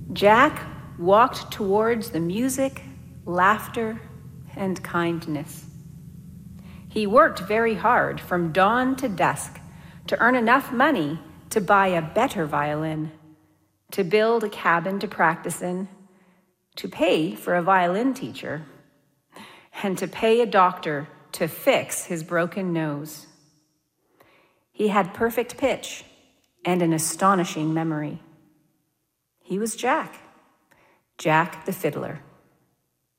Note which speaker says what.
Speaker 1: Jack walked towards the music, laughter, and kindness. He worked very hard from dawn to dusk to earn enough money to buy a better violin, to build a cabin to practice in, to pay for a violin teacher, and to pay a doctor to fix his broken nose. He had perfect pitch and an astonishing memory. He was Jack, Jack the Fiddler.